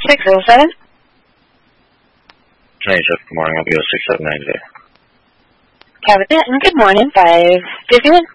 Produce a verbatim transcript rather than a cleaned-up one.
six oh seven. Hey, Jeff, good morning. I'll be oh six seven nine zero. Copy that, and good morning, five Vivian.